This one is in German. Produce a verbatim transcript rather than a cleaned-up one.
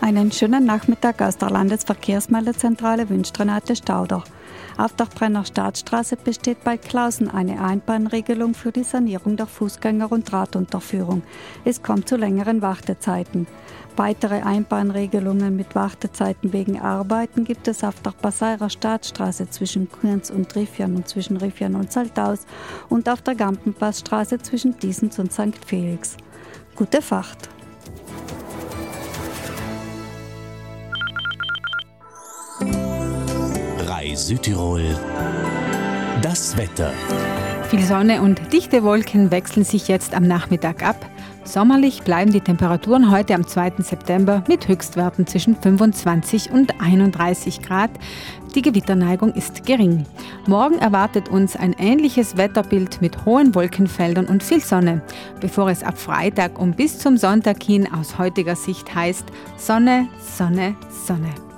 Einen schönen Nachmittag aus der Landesverkehrsmeldezentrale wünscht Renate Stauder. Auf der Brenner Staatsstraße besteht bei Klausen eine Einbahnregelung für die Sanierung der Fußgänger- und Radunterführung. Es kommt zu längeren Wartezeiten. Weitere Einbahnregelungen mit Wartezeiten wegen Arbeiten gibt es auf der Passairer Staatsstraße zwischen Kunz und Riffian und zwischen Riffian und Saltaus und auf der Gampenpassstraße zwischen Diesens und Sankt Felix. Gute Fahrt! Südtirol. Das Wetter. Viel Sonne und dichte Wolken wechseln sich jetzt am Nachmittag ab. Sommerlich bleiben die Temperaturen heute am zweiten September mit Höchstwerten zwischen fünfundzwanzig und einunddreißig Grad. Die Gewitterneigung ist gering. Morgen erwartet uns ein ähnliches Wetterbild mit hohen Wolkenfeldern und viel Sonne, bevor es ab Freitag und bis zum Sonntag hin aus heutiger Sicht heißt Sonne, Sonne, Sonne.